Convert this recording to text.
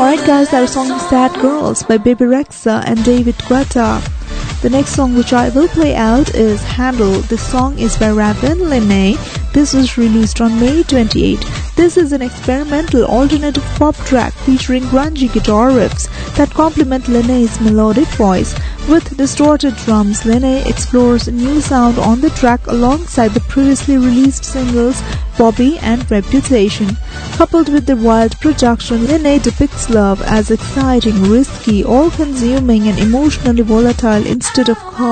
Alright guys, that song is Sad Girls by Baby Rexha and David Guetta. The next song which I will play out is Handle. This song is by Raven Lenae. This was released on May 28. This is an experimental alternative pop track featuring grungy guitar riffs that complement Lenae's melodic voice. With distorted drums, Lenae explores a new sound on the track alongside the previously released singles Bobby and Reputation. Coupled with the wild production, Lenae depicts love as exciting, risky, all-consuming and emotionally volatile instead of calm.